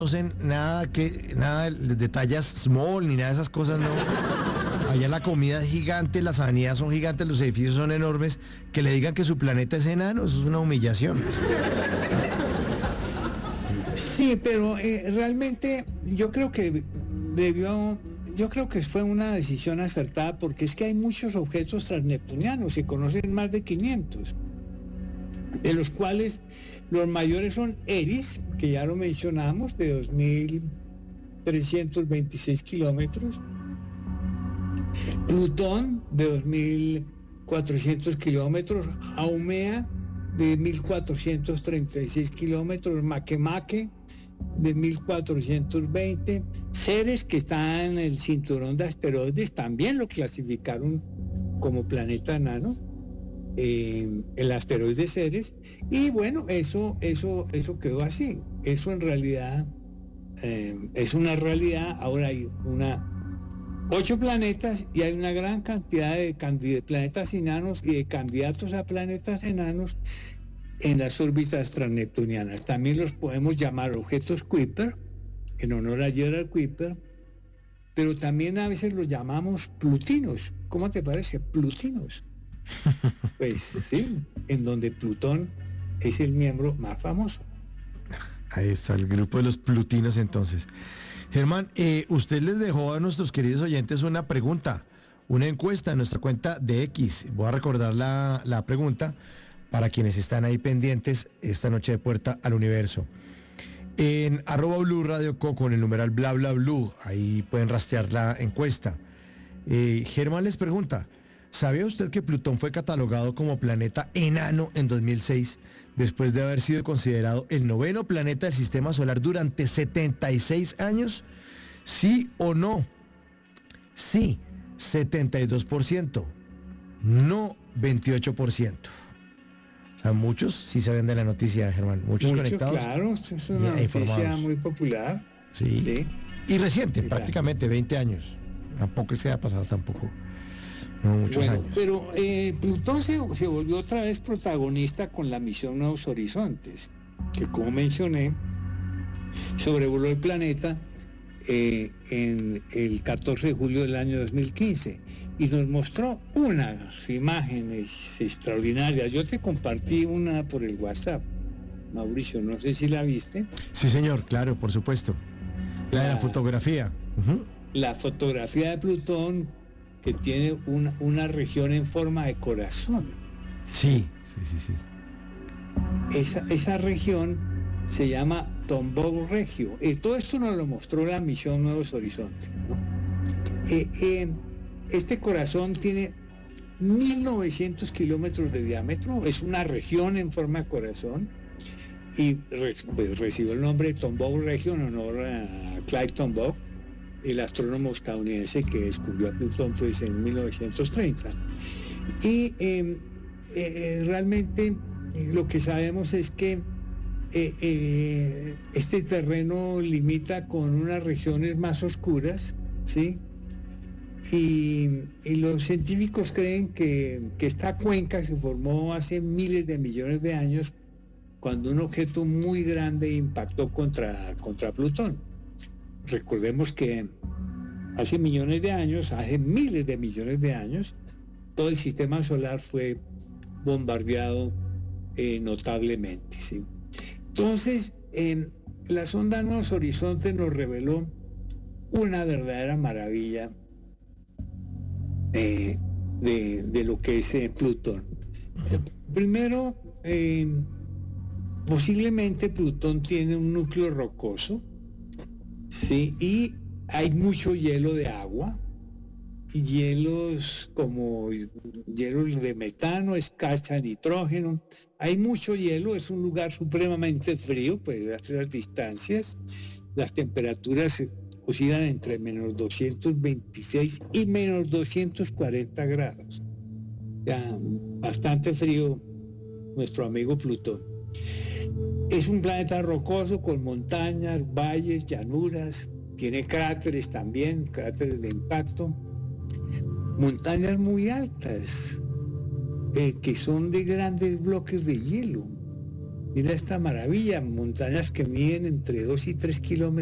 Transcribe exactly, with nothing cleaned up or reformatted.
conocen nada que nada de tallas small ni nada de esas cosas, no. Allá la comida es gigante, las avenidas son gigantes, los edificios son enormes. Que le digan que su planeta es enano, eso es una humillación. Sí, pero eh, realmente yo creo que debió, yo creo que fue una decisión acertada, porque es que hay muchos objetos transneptunianos, se conocen más de quinientos, de los cuales los mayores son Eris, que ya lo mencionamos, de dos mil trescientos veintiséis kilómetros, Plutón, de dos mil cuatrocientos kilómetros, Haumea, de mil cuatrocientos treinta y seis kilómetros, Makemake, de mil cuatrocientos veinte, Ceres, que está en el cinturón de asteroides, también lo clasificaron como planeta enano, eh, el asteroide Ceres, y bueno, eso, eso, eso quedó así. Eso en realidad eh, es una realidad. Ahora hay una ocho planetas y hay una gran cantidad de, de planetas enanos y de candidatos a planetas enanos en las órbitas transneptunianas. También los podemos llamar objetos Kuiper, en honor a Gerard Kuiper, pero también a veces los llamamos plutinos. ¿Cómo te parece? Plutinos. Pues sí, en donde Plutón es el miembro más famoso. Ahí está el grupo de los plutinos entonces. Germán, eh, usted les dejó a nuestros queridos oyentes una pregunta, una encuesta en nuestra cuenta de X. Voy a recordar la, la pregunta para quienes están ahí pendientes esta noche de Puerta al Universo. En arroba Blue Radio Co con el numeral bla bla blue, ahí pueden rastrear la encuesta. Eh, Germán les pregunta, ¿sabía usted que Plutón fue catalogado como planeta enano en dos mil seis, después de haber sido considerado el noveno planeta del sistema solar durante setenta y seis años? ¿Sí o no? Sí, setenta y dos por ciento. No, veintiocho por ciento. O sea, muchos sí saben de la noticia, Germán. Muchos, muchos conectados. Claro, es una noticia informados. Muy popular. Sí. sí. Y reciente, sí, prácticamente claro. veinte años. Tampoco se ha pasado tampoco. No, muchos bueno, años. Pero eh, Plutón se, se volvió otra vez protagonista con la misión Nuevos Horizontes, que como mencioné, sobrevoló el planeta eh, en el catorce de julio del año dos mil quince y nos mostró unas imágenes extraordinarias. Yo te compartí una por el WhatsApp, Mauricio, no sé si la viste. Sí, señor, claro, por supuesto. La, la de la fotografía. Uh-huh. La fotografía de Plutón, que tiene una, una región en forma de corazón. Sí, sí, sí, sí. Esa, esa región se llama Tombaugh Regio. Eh, todo esto nos lo mostró la misión Nuevos Horizontes. Eh, eh, este corazón tiene mil novecientos kilómetros de diámetro, es una región en forma de corazón, y re, pues, recibió el nombre de Tombaugh Regio en honor a Clyde Tombaugh, el astrónomo estadounidense que descubrió a Plutón pues, en mil novecientos treinta. Y eh, eh, realmente eh, lo que sabemos es que eh, eh, este terreno limita con unas regiones más oscuras, ¿sí? Y, y los científicos creen que, que esta cuenca se formó hace miles de millones de años, cuando un objeto muy grande impactó contra, contra Plutón. Recordemos que hace millones de años, hace miles de millones de años, todo el sistema solar fue bombardeado eh, notablemente, ¿sí? Entonces, eh, la sonda Nuevos Horizontes nos reveló una verdadera maravilla eh, de, de lo que es eh, Plutón. Eh, primero, eh, posiblemente Plutón tiene un núcleo rocoso, sí, y hay mucho hielo de agua, y hielos como hielos de metano, escarcha de nitrógeno. Hay mucho hielo, es un lugar supremamente frío, pues a las distancias. Las temperaturas oscilan entre menos doscientos veintiséis y menos doscientos cuarenta grados. Ya, bastante frío nuestro amigo Plutón. Es un planeta rocoso con montañas, valles, llanuras, tiene cráteres también, cráteres de impacto, montañas muy altas, eh, que son de grandes bloques de hielo. Mira esta maravilla, montañas que miden entre dos y tres kilómetros